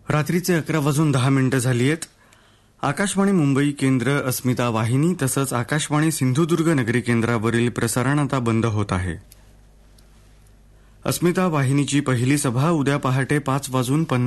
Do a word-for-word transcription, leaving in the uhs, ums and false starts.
रात्रीचे अकरा वाजून दहा मिनिटं झाली आहेत. आकाशवाणी मुंबई केंद्र, अस्मिता वाहिनी तसंच आकाशवाणी सिंधुदुर्ग नगरी केंद्रावरील प्रसारण आता बंद होत आहे. अस्मिता वाहिनीची पहिली सभा उद्या पहाटे पाच वाजून